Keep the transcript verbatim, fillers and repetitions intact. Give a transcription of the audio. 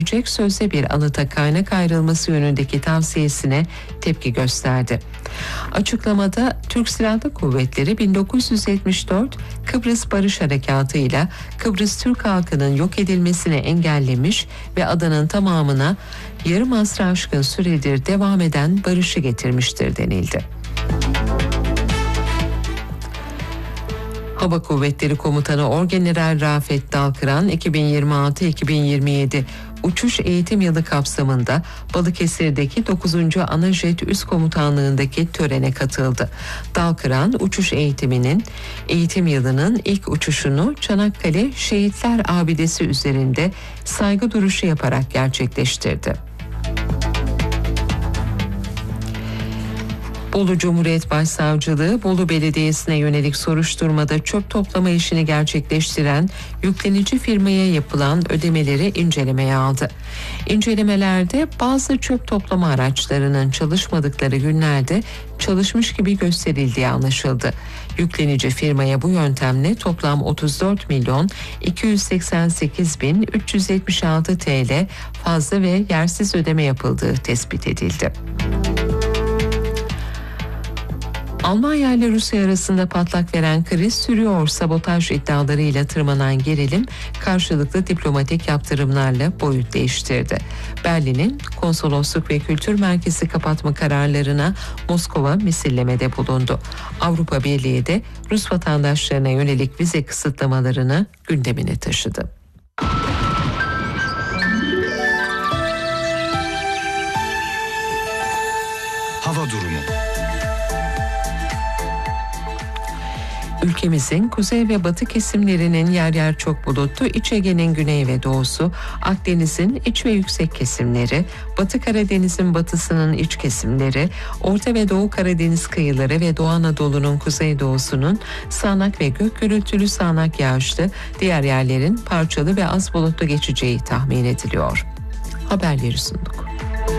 sözde bir anıta kaynak ayrılması yönündeki tavsiyesine tepki gösterdi. Açıklamada Türk Silahlı Kuvvetleri bin dokuz yüz yetmiş dört Kıbrıs Barış Harekatı ile Kıbrıs Türk halkının yok edilmesini engellemiş ve adanın tamamına yarım asrı aşkın süredir devam eden barışı getirmiştir denildi. Hava Kuvvetleri Komutanı Orgeneral Rafet Dalkıran iki bin yirmi altı iki bin yirmi yedi uçuş eğitim yılı kapsamında Balıkesir'deki dokuzuncu Anajet Üst Komutanlığındaki törene katıldı. Dalkıran uçuş eğitiminin eğitim yılının ilk uçuşunu Çanakkale Şehitler Abidesi üzerinde saygı duruşu yaparak gerçekleştirdi. Bolu Cumhuriyet Başsavcılığı, Bolu Belediyesi'ne yönelik soruşturmada çöp toplama işini gerçekleştiren yüklenici firmaya yapılan ödemeleri incelemeye aldı. İncelemelerde bazı çöp toplama araçlarının çalışmadıkları günlerde çalışmış gibi gösterildiği anlaşıldı. Yüklenici firmaya bu yöntemle toplam otuz dört milyon iki yüz seksen sekiz bin üç yüz yetmiş altı TL fazla ve yersiz ödeme yapıldığı tespit edildi. Almanya ile Rusya arasında patlak veren kriz sürüyor. Sabotaj iddialarıyla tırmanan gerilim karşılıklı diplomatik yaptırımlarla boyut değiştirdi. Berlin'in konsolosluk ve kültür merkezi kapatma kararlarına Moskova misillemede bulundu. Avrupa Birliği de Rus vatandaşlarına yönelik vize kısıtlamalarını gündemine taşıdı. Hava durumu. Ülkemizin kuzey ve batı kesimlerinin yer yer çok bulutlu, İç Ege'nin güney ve doğusu, Akdeniz'in iç ve yüksek kesimleri, Batı Karadeniz'in batısının iç kesimleri, Orta ve Doğu Karadeniz kıyıları ve Doğu Anadolu'nun kuzeydoğusunun sağanak ve gök gürültülü sağanak yağışlı, diğer yerlerin parçalı ve az bulutlu geçeceği tahmin ediliyor. Haberleri sunduk.